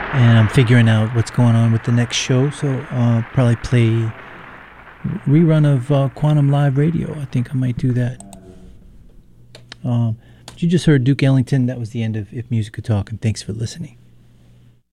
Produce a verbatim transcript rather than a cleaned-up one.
and I'm figuring out what's going on with the next show. So uh, probably play rerun of uh, Quantum Live Radio. I think I might do that. Um, but you just heard Duke Ellington. That was the end of If Music Could Talk, and thanks for listening.